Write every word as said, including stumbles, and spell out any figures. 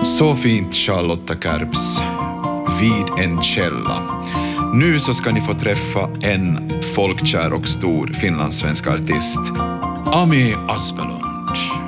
Så fint, Charlotta Kärps. Vid en källa. Nu så ska ni få träffa en folkkär och stor finlandssvensk artist, Ami Aspelund.